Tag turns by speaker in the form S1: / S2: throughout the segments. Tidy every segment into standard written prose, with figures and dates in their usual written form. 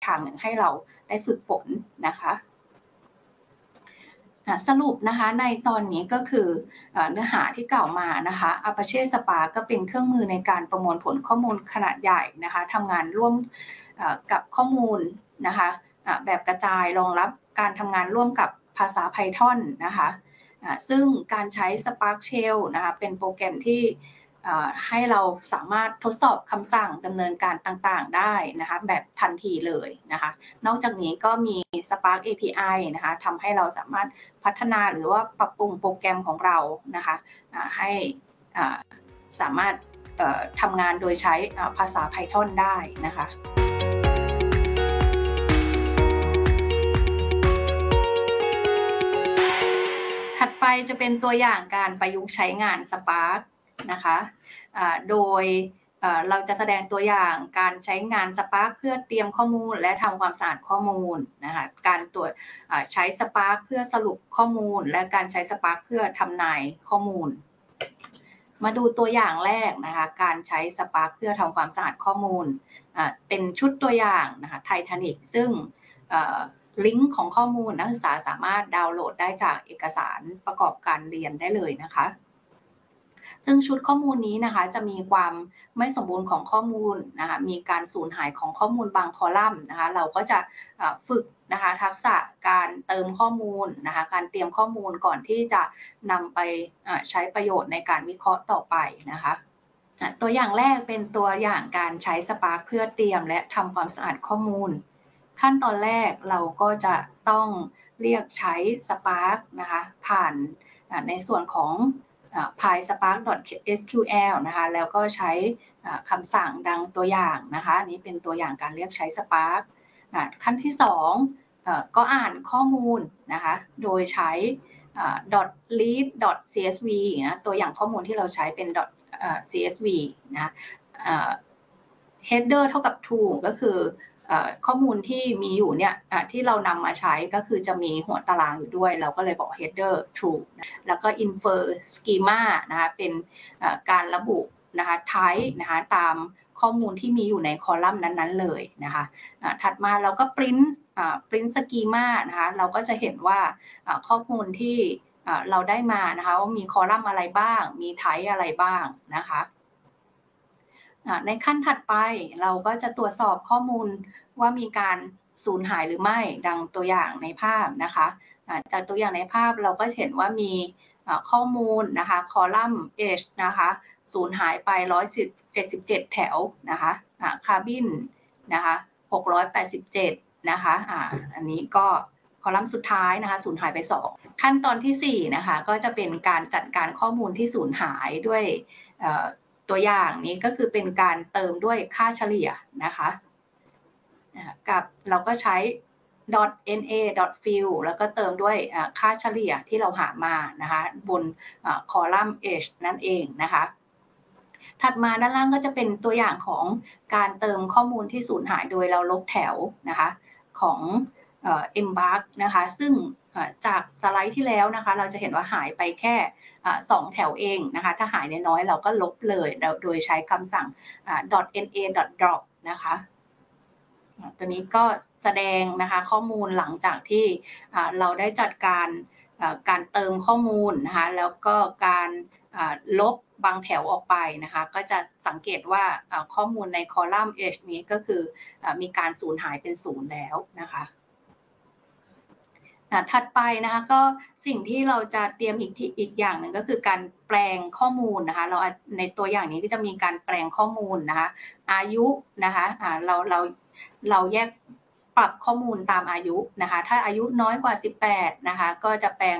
S1: ทางหนึ่งให้เราได้ฝึกฝนนะคะสรุปนะคะในตอนนี้ก็คือเนื้อหาที่กล่าวมานะคะ Apache Spark ก็เป็นเครื่องมือในการประมวลผลข้อมูลขนาดใหญ่นะคะทำงานร่วมกับข้อมูลนะคะแบบกระจายรองรับการทำงานร่วมกับภาษา Python นะคะซึ่งการใช้ Spark Shell นะคะเป็นโปรแกรมที่ให้เราสามารถทดสอบคำสั่งดำเนินการต่างๆได้นะคะแบบทันทีเลยนะคะนอกจากนี้ก็มี Spark API นะคะทำให้เราสามารถพัฒนาหรือว่าปรับปรุงโปรแกรมของเรานะคะให้สามารถทำงานโดยใช้ภาษา Python ได้นะคะถัดไปจะเป็นตัวอย่างการประยุกต์ใช้งาน Spark นะคะโดยเราจะแสดงตัวอย่างการใช้งาน Spark เพื่อเตรียมข้อมูลและทำความสะอาดข้อมูลนะคะการตรวจใช้ Spark เพื่อสรุปข้อมูลและการใช้ Spark เพื่อทำนายข้อมูลมาดูตัวอย่างแรกนะคะการใช้ Spark เพื่อทำความสะอาดข้อมูลเป็นชุดตัวอย่างนะคะ Titanic ซึ่งลิงก์ของข้อมูลนักศึกษาสามารถดาวน์โหลดได้จากเอกสารประกอบการเรียนได้เลยนะคะซึ่งชุดข้อมูลนี้นะคะจะมีความไม่สมบูรณ์ของข้อมูลนะคะมีการสูญหายของข้อมูลบางคอลัมน์นะคะเราก็จะฝึกนะคะทักษะการเติมข้อมูลนะคะการเตรียมข้อมูลก่อนที่จะนำไปใช้ประโยชน์ในการวิเคราะห์ต่อไปนะคะตัวอย่างแรกเป็นตัวอย่างการใช้ Spark เพื่อเตรียมและทำความสะอาดข้อมูลขั้นตอนแรกเราก็จะต้องเรียกใช้ Spark นะคะผ่านในส่วนของPySpark.sql นะคะแล้วก็ใช้คำสั่งดังตัวอย่างนะคะนี้เป็นตัวอย่างการเรียกใช้ Spark ขั้นที่2ก็อ่านข้อมูลนะคะโดยใช้ .read.csv นะตัวอย่างข้อมูลที่เราใช้เป็น .csv นะ header เท่ากับ true ก็คือข้อมูลที่มีอยู่เนี่ยที่เรานำมาใช้ก็คือจะมีหัวตารางอยู่ด้วยเราก็เลยบอก header true แล้วก็ infer schema นะคะเป็นการระบุนะคะ type นะคะตามข้อมูลที่มีอยู่ในคอลัมน์นั้นๆเลยนะคะถัดมาเราก็ print schema นะคะเราก็จะเห็นว่าข้อมูลที่เราได้มานะคะว่ามีคอลัมน์อะไรบ้างมี type อะไรบ้างนะคะในขั้นถัดไปเราก็จะตรวจสอบข้อมูลว่ามีการสูญหายหรือไม่ดังตัวอย่างในภาพนะคะจากตัวอย่างในภาพเราก็เห็นว่ามีข้อมูลนะคะคอลัมน์ H นะคะสูญหายไป177แถวนะคะคาร์บินนะคะ687นะคะอันนี้ก็คอลัมน์สุดท้ายนะคะสูญหายไป2ขั้นตอนที่4นะคะก็จะเป็นการจัดการข้อมูลที่สูญหายด้วยตัวอย่างนี้ก็คือเป็นการเติมด้วยค่าเฉลี่ยนะคะกับเราก็ใช้ .na.fill แล้วก็เติมด้วยค่าเฉลี่ยที่เราหามานะคะบนคอลัมน์ H นั่นเองนะคะถัดมาด้านล่างก็จะเป็นตัวอย่างของการเติมข้อมูลที่สูญหายโดยเราลบแถวนะคะของEmbark นะคะซึ่งจากสไลด์ที่แล้วนะคะเราจะเห็นว่าหายไปแค่2แถวเองนะคะถ้าหายน้อยๆเราก็ลบเลยโดยใช้คำสั่ง .na.drop นะคะตัวนี้ก็แสดงนะคะข้อมูลหลังจากที่เราได้จัดการเติมข้อมูลนะคะแล้วก็การลบบางแถวออกไปนะคะก็จะสังเกตว่าข้อมูลในคอลัมน์ H นี้ก็คือมีการสูญหายเป็น0แล้วนะคะถัดไปนะคะก็สิ่งที่เราจะเตรียมอีกอย่างหนึ่งก็คือการแปลงข้อมูลนะคะเราในตัวอย่างนี้ก็จะมีการแปลงข้อมูลนะคะอายุนะคะเราแยกปรับข้อมูลตามอายุนะคะถ้าอายุน้อยกว่า18นะคะก็จะแปลง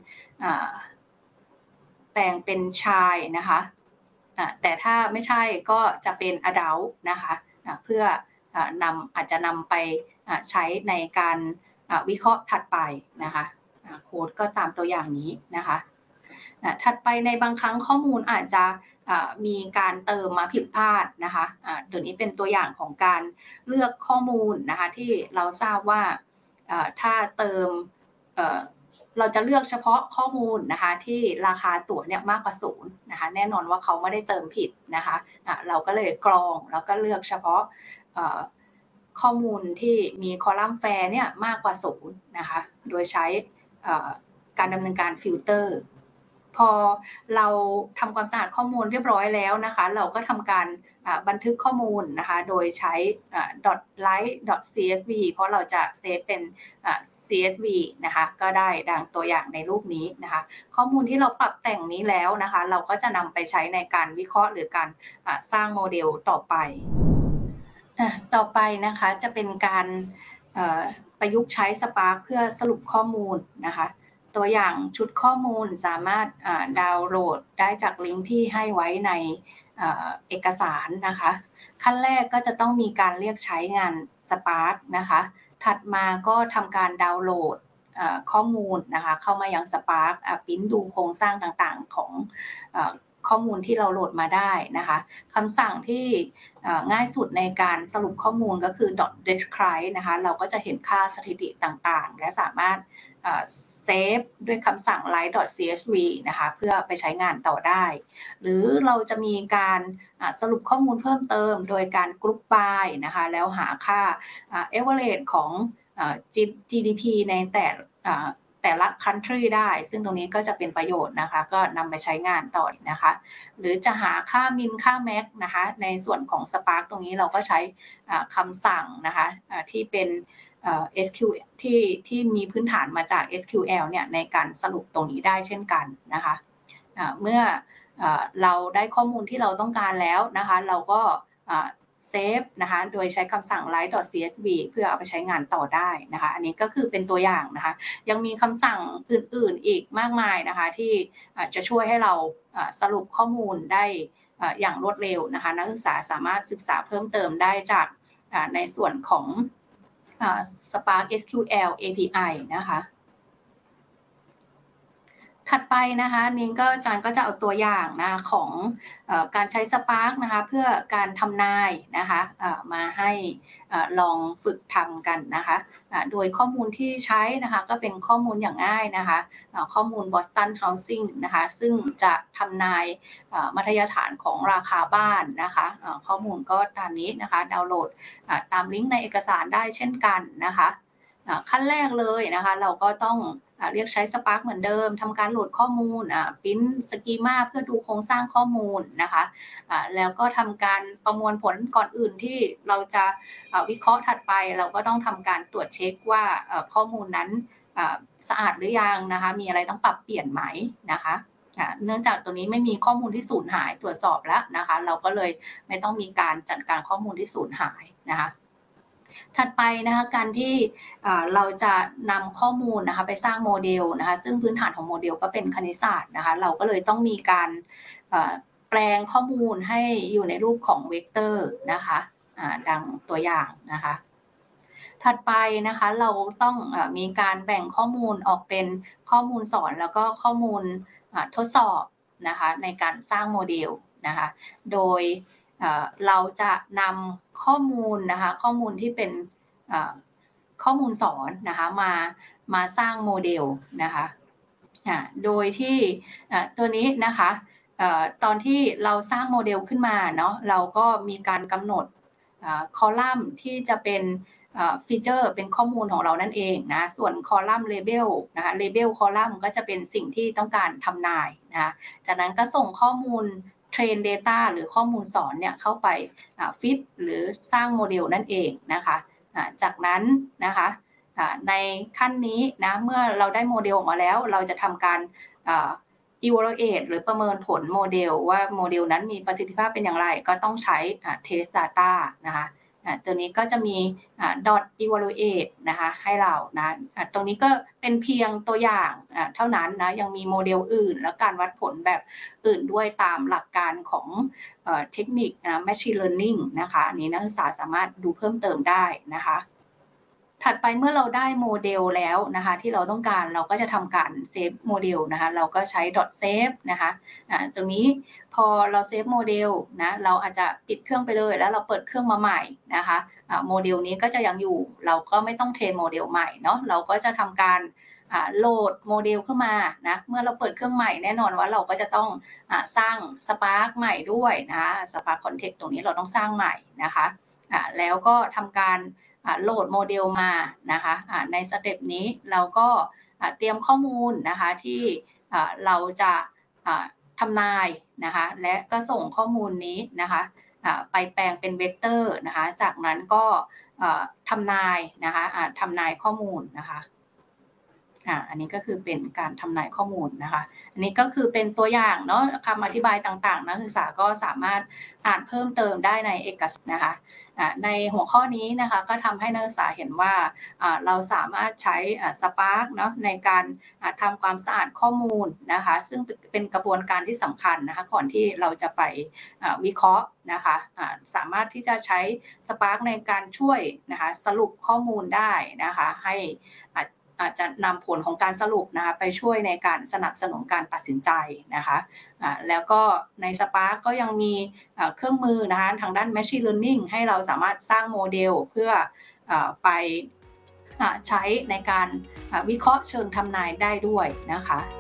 S1: เป็นชายนะคะแต่ถ้าไม่ใช่ก็จะเป็น adult นะคะเพื่อาจจะนำไปใช้ในการวิเคราะห์ถัดไปนะคะโค้ดก็ตามตัวอย่างนี้นะคะถัดไปในบางครั้งข้อมูลอาจจะมีการเติมมาผิดพลาดนะคะเดี๋ยวนี้เป็นตัวอย่างของการเลือกข้อมูลนะคะที่เราทราบว่าถ้าเติมเราจะเลือกเฉพาะข้อมูลนะคะที่ราคาตั๋วเนี่ยมากกว่า0นะคะแน่นอนว่าเขาไม่ได้เติมผิดนะคะเราก็เลยกรองแล้วก็เลือกเฉพาะข้อมูลที่มีคอลัมน์แฟร์เนี่ยมากกว่า0นะคะโดยใช้การดำเนินการฟิลเตอร์พอเราทำความสะอาดข้อมูลเรียบร้อยแล้วนะคะเราก็ทำการบันทึกข้อมูลนะคะโดยใช้ .write.csv เพราะเราจะเซฟเป็นCSV นะคะก็ได้ดังตัวอย่างในรูปนี้นะคะข้อมูลที่เราปรับแต่งนี้แล้วนะคะเราก็จะนำไปใช้ในการวิเคราะห์หรือการสร้างโมเดลต่อไปต่อไปนะคะจะเป็นการประยุกต์ใช้ Spark เพื่อสรุปข้อมูลนะคะตัวอย่างชุดข้อมูลสามารถดาวน์โหลดได้จากลิงก์ที่ให้ไว้ในเอกสารนะคะขั้นแรกก็จะต้องมีการเรียกใช้งาน Spark นะคะถัดมาก็ทำการดาวน์โหลดข้อมูลนะคะเข้ามายัง Spark พิมพ์ดูโครงสร้างต่างๆของข้อมูลที่เราโหลดมาได้นะคะคำสั่งที่ง่ายสุดในการสรุปข้อมูลก็คือ .describe นะคะเราก็จะเห็นค่าสถิติต่างๆและสามารถเซฟด้วยคำสั่ง write.csv นะคะเพื่อไปใช้งานต่อได้หรือเราจะมีการสรุปข้อมูลเพิ่มเติมโดยการ group by นะคะแล้วหาค่า average ของ GDP ในแต่ละ country ได้ซึ่งตรงนี้ก็จะเป็นประโยชน์นะคะก็นำไปใช้งานต่อนะคะหรือจะหาค่า min ค่า max นะคะในส่วนของ Spark ตรงนี้เราก็ใช้คำสั่งนะคะที่เป็นSQL ที่มีพื้นฐานมาจาก SQL เนี่ยในการสรุปตรงนี้ได้เช่นกันนะคะเมื่อเราได้ข้อมูลที่เราต้องการแล้วนะคะเราก็เซฟนะคะโดยใช้คำสั่ง write.csv เพื่อเอาไปใช้งานต่อได้นะคะอันนี้ก็คือเป็นตัวอย่างนะคะยังมีคำสั่งอื่นๆอีกมากมายนะคะที่จะช่วยให้เราสรุปข้อมูลได้อย่างรวดเร็วนะคะนักศึกษาสามารถศึกษาเพิ่มเติมได้จากในส่วนของSpark SQL API นะคะถัดไปนะคะนี้ก็อาจารย์ก็จะเอาตัวอย่างนะของการใช้ Spark นะคะเพื่อการทำนายนะคะมาให้ลองฝึกทำกันนะคะโดยข้อมูลที่ใช้นะคะก็เป็นข้อมูลอย่างง่ายนะคะข้อมูล Boston Housing นะคะซึ่งจะทำนายมัธยฐานของราคาบ้านนะคะข้อมูลก็ตามนี้นะคะดาวน์โหลดตามลิงก์ในเอกสารได้เช่นกันนะคะขั้นแรกเลยนะคะเราก็ต้องเรียกใช้ Spark เหมือนเดิมทำการโหลดข้อมูลพิมพ์สกีมาเพื่อดูโครงสร้างข้อมูลนะคะแล้วก็ทำการประมวลผลก่อนอื่นที่เราจะวิเคราะห์ถัดไปเราก็ต้องทำการตรวจเช็คว่าข้อมูลนั้นสะอาดหรือยังนะคะมีอะไรต้องปรับเปลี่ยนไหมนะคะเนื่องจากตัวนี้ไม่มีข้อมูลที่สูญหายตรวจสอบแล้วนะคะเราก็เลยไม่ต้องมีการจัดการข้อมูลที่สูญหายนะคะถัดไปนะคะการที่เราจะนำข้อมูลนะคะไปสร้างโมเดลนะคะซึ่งพื้นฐานของโมเดลก็เป็นคณิตศาสตร์นะคะเราก็เลยต้องมีการแปลงข้อมูลให้อยู่ในรูปของเวกเตอร์นะคะดังตัวอย่างนะคะถัดไปนะคะเราต้องมีการแบ่งข้อมูลออกเป็นข้อมูลสอนแล้วก็ข้อมูลทดสอบนะคะในการสร้างโมเดลนะคะโดยเราจะนำข้อมูลนะคะข้อมูลที่เป็นข้อมูลสอนนะคะมาสร้างโมเดลนะคะโดยที่ตัวนี้นะคะตอนที่เราสร้างโมเดลขึ้นมาเนาะเราก็มีการกำหนดคอลัมน์ที่จะเป็นฟีเจอร์เป็นข้อมูลของเรานั่นเองนะส่วนคอลัมน์เลเบลนะคะเลเบลคอลัมน์ก็จะเป็นสิ่งที่ต้องการทำนายนะจากนั้นก็ส่งข้อมูลเทรน data หรือข้อมูลสอนเนี่ยเข้าไปฟิตหรือสร้างโมเดลนั่นเองนะคะจากนั้นนะคะในขั้นนี้นะเมื่อเราได้โมเดลออกมาแล้วเราจะทำการevaluate หรือประเมินผลโมเดลว่าโมเดลนั้นมีประสิทธิภาพเป็นอย่างไรก็ต้องใช้ test data นะคะตัวนี้ก็จะมีdot evaluate นะคะให้เรานะตรงนี้ก็เป็นเพียงตัวอย่างเท่านั้นนะยังมีโมเดลอื่นและการวัดผลแบบอื่นด้วยตามหลักการของเทคนิคmachine learning นะคะอันนี้นักศึกษาสามารถดูเพิ่มเติมได้นะคะถัดไปเมื่อเราได้โมเดลแล้วนะคะที่เราต้องการเราก็จะทำการเซฟโมเดลนะคะเราก็ใช้ .save นะคะตรงนี้พอเราเซฟโมเดลนะเราอาจจะปิดเครื่องไปเลยแล้วเราเปิดเครื่องมาใหม่นะคะโมเดลนี้ก็จะยังอยู่เราก็ไม่ต้องเทรนโมเดลใหม่เนาะเราก็จะทำการโหลดโมเดลขึ้นมานะเมื่อเราเปิดเครื่องใหม่แน่นอนว่าเราก็จะต้องสร้าง Spark ใหม่ด้วยนะ Spark Context ตรงนี้เราต้องสร้างใหม่นะคะแล้วก็ทำการโหลดโมเดลมานะคะในสเต็ปนี้เราก็เตรียมข้อมูลนะคะที่เราจะทำนายนะคะและก็ส่งข้อมูลนี้นะคะไปแปลงเป็นเวกเตอร์นะคะจากนั้นก็ทำนายนะคะทำนายข้อมูลนะคะอันนี้ก็คือเป็นการทำนายข้อมูลนะคะอันนี้ก็คือเป็นตัวอย่างเนาะคำอธิบายต่างๆนักศึกษาก็สามารถอ่านเพิ่มเติมได้ในเอกสารนะคะในหัวข้อนี้นะคะก็ทำให้นักศึกษาเห็นว่าเราสามารถใช้Spark เนาะในการทำความสะอาดข้อมูลนะคะซึ่งเป็นกระบวนการที่สำคัญนะคะก่อนที่เราจะไปวิเคราะห์นะคะสามารถที่จะใช้ Spark ในการช่วยนะคะสรุปข้อมูลได้นะคะให้อาจจะนำผลของการสรุปนะคะไปช่วยในการสนับสนุนการตัดสินใจนะคะแล้วก็ใน Spark ก็ยังมีเครื่องมือนะคะทางด้าน Machine Learning ให้เราสามารถสร้างโมเดลเพื่อไปใช้ในการวิเคราะห์เชิงทำนายได้ด้วยนะคะ